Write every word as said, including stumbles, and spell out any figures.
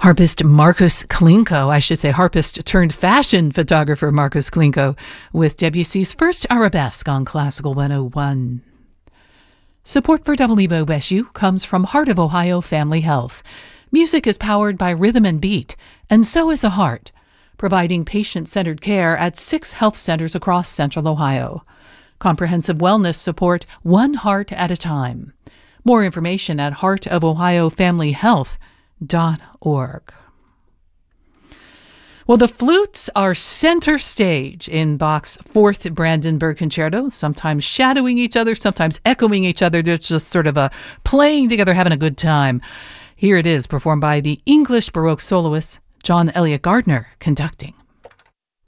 Harpist Marcus Klinko, I should say harpist turned fashion photographer Marcus Klinko, with Debussy's first arabesque on Classical one oh one. Support for W O S U comes from Heart of Ohio Family Health. Music is powered by rhythm and beat, and so is a heart, providing patient-centered care at six health centers across Central Ohio. Comprehensive wellness support, one heart at a time. More information at heart of ohio family health dot org. Well, the flutes are center stage in Bach's Fourth Brandenburg Concerto, sometimes shadowing each other, sometimes echoing each other. There's just sort of a playing together, having a good time. Here it is, performed by the English Baroque soloist John Elliott Gardner conducting.